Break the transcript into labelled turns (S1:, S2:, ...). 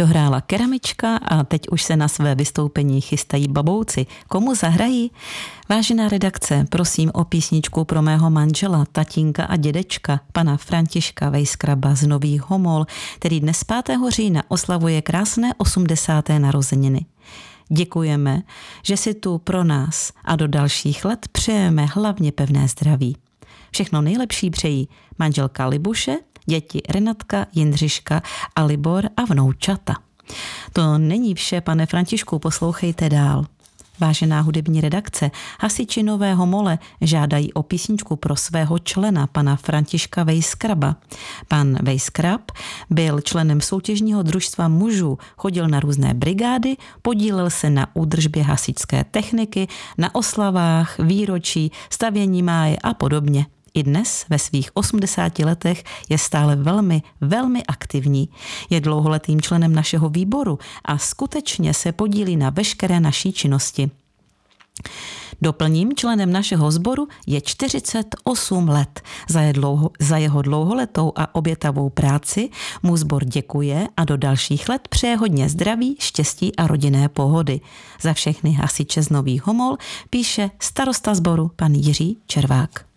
S1: Dohrála keramička a teď už se na své vystoupení chystají babouci. Komu zahrají? Vážená redakce, prosím o písničku pro mého manžela, tatínka a dědečka, pana Františka Vejskraba z Nových Homol, který dnes 5. října oslavuje krásné 80. narozeniny. Děkujeme, že si tu pro nás a do dalších let přejeme hlavně pevné zdraví. Všechno nejlepší přejí manželka Libuše, děti Renatka, Jindřiška a Libor a vnoučata. To není vše, pane Františku, poslouchejte dál. Vážená hudební redakce, hasiči Nové Homole žádají o písničku pro svého člena, pana Františka Vejskraba. Pan Vejskrab byl členem soutěžního družstva mužů, chodil na různé brigády, podílel se na údržbě hasičské techniky, na oslavách, výročí, stavění máje a podobně. I dnes ve svých 80 letech je stále velmi aktivní. Je dlouholetým členem našeho výboru a skutečně se podílí na veškeré naší činnosti. Doplním, členem našeho sboru je 48 let. Za jeho dlouholetou a obětavou práci mu sbor děkuje a do dalších let přeje hodně zdraví, štěstí a rodinné pohody. Za všechny hasiče z Nových Homol píše starosta sboru pan Jiří Červák.